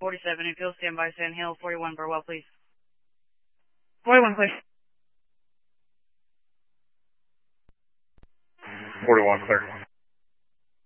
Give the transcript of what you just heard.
47, infield standby, Sand Hill, 41, Burwell, please. 41, clear. 41, clear.